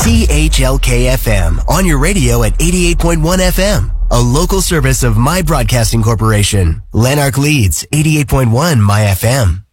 CHLK-FM on your radio at 88.1 FM. A local service of My Broadcasting Corporation. Lanark Leeds, 88.1 My FM.